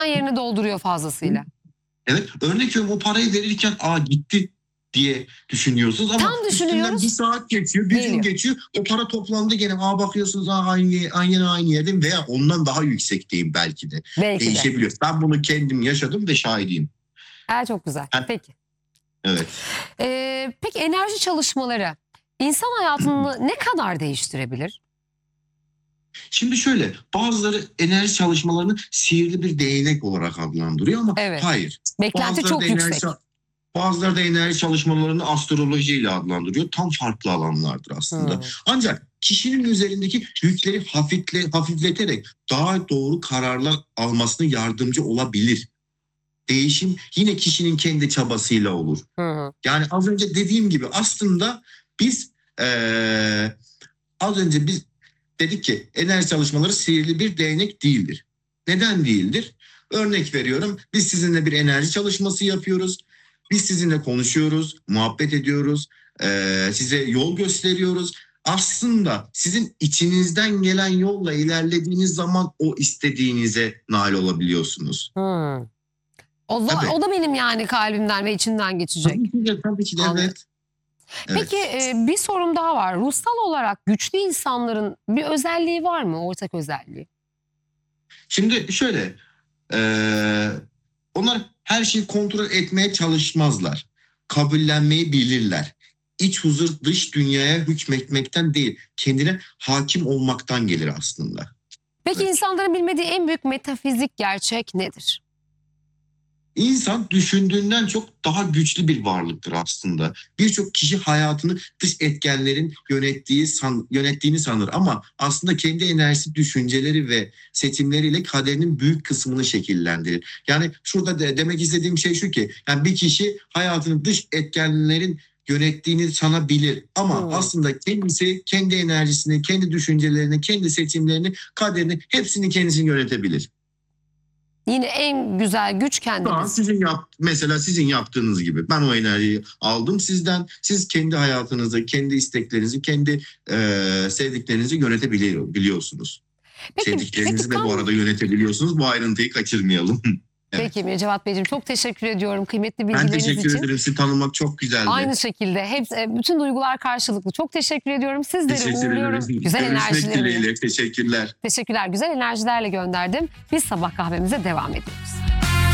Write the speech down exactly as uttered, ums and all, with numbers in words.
yerini dolduruyor fazlasıyla. Evet, örnek veriyorum, o parayı verirken aa gitti diye düşünüyorsunuz ama Tam üstünden düşünüyoruz. bir saat geçiyor, bir gün Geliyor. geçiyor, o para toplandı gene, aa bakıyorsunuz aa aynı aynı aynı yerdeyim veya ondan daha yüksekteyim belki de. Belki de. Değişebiliyor. Ben bunu kendim yaşadım ve şahidiyim. Ha, çok güzel. Ha. Peki. Evet. Ee, peki enerji çalışmaları insan hayatını ne kadar değiştirebilir? Şimdi şöyle, bazıları enerji çalışmalarını sihirli bir değnek olarak adlandırıyor ama Evet. hayır. Beklenti Bazıları çok da yüksek. enerji, bazıları da enerji çalışmalarını astrolojiyle adlandırıyor. Tam farklı alanlardır aslında. Hmm. Ancak kişinin üzerindeki yükleri hafifle, hafifleterek daha doğru kararlar almasına yardımcı olabilir. Değişim yine kişinin kendi çabasıyla olur. Hı. Yani az önce dediğim gibi aslında biz ee, az önce biz dedik ki enerji çalışmaları sihirli bir değnek değildir. Neden değildir? Örnek veriyorum, biz sizinle bir enerji çalışması yapıyoruz. Biz sizinle konuşuyoruz, muhabbet ediyoruz, ee, size yol gösteriyoruz. Aslında sizin içinizden gelen yolla ilerlediğiniz zaman o istediğinize nail olabiliyorsunuz. Hı. O, da, Tabii. o da benim yani kalbimden ve içimden geçecek. Tabii ki de, tabii ki de, Anladım. evet. Evet. Peki e, bir sorum daha var. Ruhsal olarak güçlü insanların bir özelliği var mı? Ortak özelliği. Şimdi şöyle, eee, onlar her şeyi kontrol etmeye çalışmazlar. Kabullenmeyi bilirler. İç huzur dış dünyaya hükmetmekten değil, kendine hakim olmaktan gelir aslında. Peki Evet. insanların bilmediği en büyük metafizik gerçek nedir? İnsan düşündüğünden çok daha güçlü bir varlıktır aslında. Birçok kişi hayatını dış etkenlerin yönettiği san, yönettiğini sanır ama aslında kendi enerjisi, düşünceleri ve seçimleriyle kaderinin büyük kısmını şekillendirir. Yani şurada de, demek istediğim şey şu ki, yani bir kişi hayatını dış etkenlerin yönettiğini sanabilir ama Hmm. aslında kendisi kendi enerjisini, kendi düşüncelerini, kendi seçimlerini, kaderini, hepsini kendisi yönetebilir. Yine en güzel güç Şu an kendimiz. sizin yap, mesela sizin yaptığınız gibi ben o enerjiyi aldım sizden. Siz kendi hayatınızı, kendi isteklerinizi, kendi e, sevdiklerinizi yönetebiliyorsunuz. Peki, Sevdiklerinizi peki de bu tam... arada yönetebiliyorsunuz. Bu ayrıntıyı kaçırmayalım. Evet. Peki Cevat Beyciğim, çok teşekkür ediyorum kıymetli Ben bilgileriniz teşekkür için. ederim. Sizi tanımak çok güzeldi. Aynı şekilde hepsi, bütün duygular karşılıklı. Çok teşekkür ediyorum. Sizleri Teşekkür uğurluyorum. ederim. Güzel Görüşmek enerjilerle. dileğiyle. Teşekkürler. Teşekkürler. Güzel enerjilerle gönderdim. Biz sabah kahvemize devam ediyoruz.